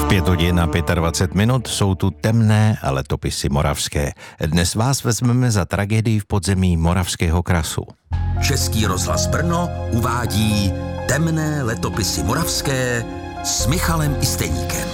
5 hodin a 25 minut jsou tu temné letopisy moravské. Dnes vás vezmeme za tragédii v podzemí Moravského krasu. Český rozhlas Brno uvádí temné letopisy moravské s Michalem Isteníkem.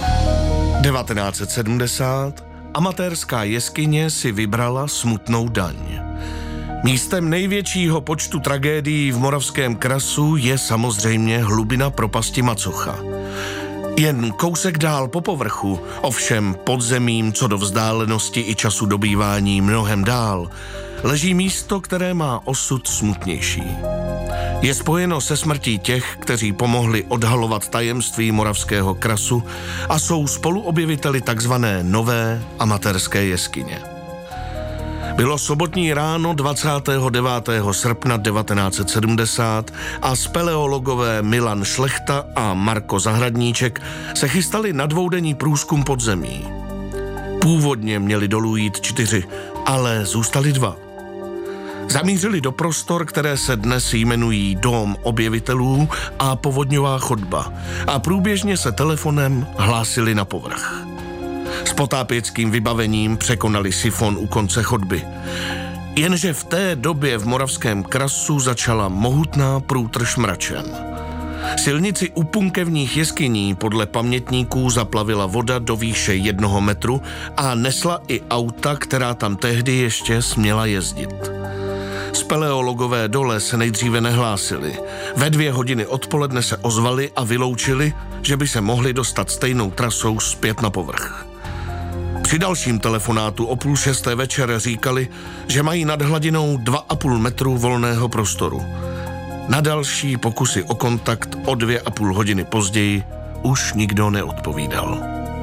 1970 amatérská jeskyně si vybrala smutnou daň. Místem největšího počtu tragédií v Moravském krasu je samozřejmě hlubina propasti Macocha. Jen kousek dál po povrchu, ovšem podzemím co do vzdálenosti i času dobývání mnohem dál, leží místo, které má osud smutnější. Je spojeno se smrtí těch, kteří pomohli odhalovat tajemství Moravského krasu a jsou spoluobjeviteli takzvané nové amatérské jeskyně. Bylo sobotní ráno 29. srpna 1970 a speleologové Milan Šlechta a Marko Zahradníček se chystali na dvoudenní průzkum podzemí. Původně měli dolů jít 4, ale zůstali 2. Zamířili do prostor, které se dnes jmenují Dóm objevitelů a Povodňová chodba a průběžně se telefonem hlásili na povrch. S potápěckým vybavením překonali sifon u konce chodby. Jenže v té době v Moravském krasu začala mohutná průtrž mračen. Silnici u punkevních jeskyní podle pamětníků zaplavila voda do výše 1 metru a nesla i auta, která tam tehdy ještě směla jezdit. Speleologové dole se nejdříve nehlásili. Ve 2 hodiny odpoledne se ozvali a vyloučili, že by se mohli dostat stejnou trasou zpět na povrch. Při dalším telefonátu o 5:30 večer říkali, že mají nad hladinou 2,5 metru volného prostoru. Na další pokusy o kontakt o 2,5 hodiny později už nikdo neodpovídal.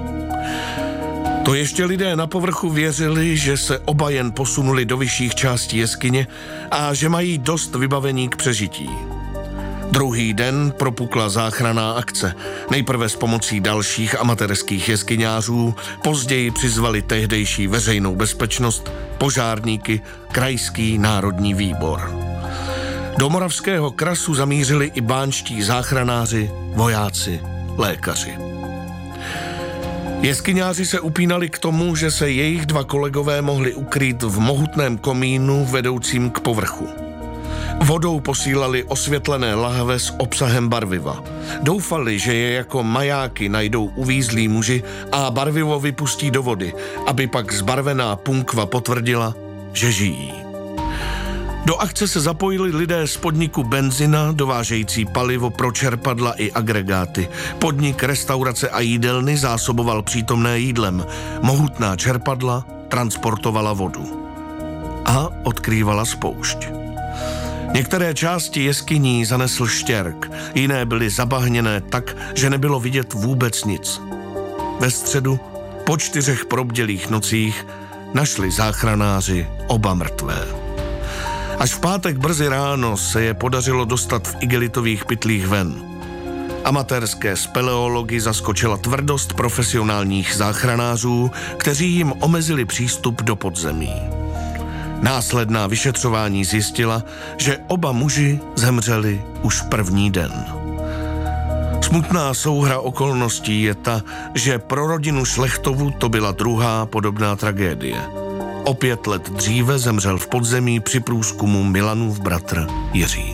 To ještě lidé na povrchu věřili, že se oba jen posunuli do vyšších částí jeskyně a že mají dost vybavení k přežití. Druhý den propukla záchranná akce. Nejprve s pomocí dalších amatérských jeskyňářů, později přizvali tehdejší veřejnou bezpečnost, požárníky, krajský národní výbor. Do Moravského krasu zamířili i báňští záchranáři, vojáci, lékaři. Jeskyňáři se upínali k tomu, že se jejich 2 kolegové mohli ukrýt v mohutném komínu vedoucím k povrchu. Vodou posílali osvětlené lahve s obsahem barviva. Doufali, že je jako majáky najdou uvízlí muži a barvivo vypustí do vody, aby pak zbarvená punkva potvrdila, že žijí. Do akce se zapojili lidé z podniku Benzina, dovážející palivo pro čerpadla i agregáty. Podnik restaurace a jídelny zásoboval přítomné jídlem. Mohutná čerpadla transportovala vodu. A odkrývala spoušť. Některé části jeskyní zanesl štěrk, jiné byly zabahněné tak, že nebylo vidět vůbec nic. Ve středu, po 4 probdělých nocích, našli záchranáři oba mrtvé. Až v pátek brzy ráno se je podařilo dostat v igelitových pytlích ven. Amatérské speleology zaskočila tvrdost profesionálních záchranářů, kteří jim omezili přístup do podzemí. Následná vyšetřování zjistila, že oba muži zemřeli už první den. Smutná souhra okolností je ta, že pro rodinu Šlechtovu to byla druhá podobná tragédie. O 5 let dříve zemřel v podzemí při průzkumu Milanův bratr Jiří.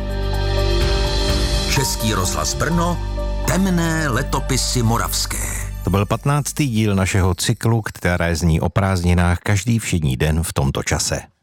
Český rozhlas Brno, temné letopisy moravské. To byl 15. díl našeho cyklu, které zní o prázdninách každý všední den v tomto čase.